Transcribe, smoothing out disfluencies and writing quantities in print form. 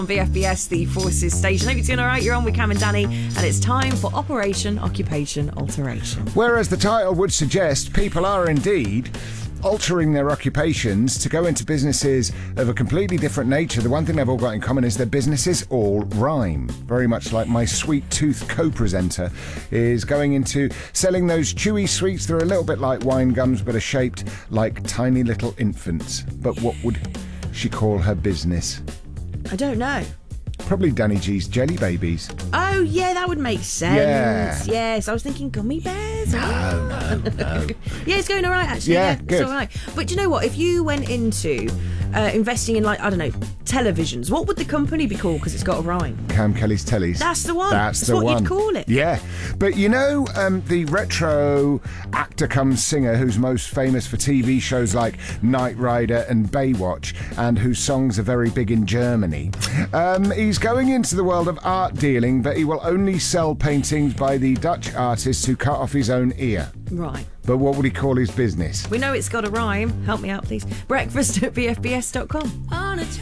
On VFBS, the Forces station. Hope you're doing all right. You're on with Cam and Danny, and it's time for Operation Occupation Alteration. Whereas the title would suggest people are indeed altering their occupations to go into businesses of a completely different nature, the one thing they've all got in common is their businesses all rhyme. Very much like my sweet tooth co-presenter is going into selling those chewy sweets that are a little bit like wine gums but are shaped like tiny little infants. But what would she call her business? I don't know. Probably Danny G's Jelly Babies. Oh, yeah, that would make sense. Yeah. Yes, I was thinking gummy bears. No. Yeah, it's going all right, actually. Yeah, It's good. all right. But do you know what? If you went into investing in, like, I don't know, televisions, what would the company be called? Because it's got a rhyme. Cam Kelly's Tellies. That's the one. That's the what one. you'd call it. Yeah. But you know, the retro actor cum singer who's most famous for TV shows like Knight Rider and Baywatch, and whose songs are very big in Germany. He's going into the world of art dealing, but he will only sell paintings by the Dutch artist who cut off his own ear. Right. But what would he call his business? We know it's got a rhyme. Help me out, please. Breakfast at bfbs.com.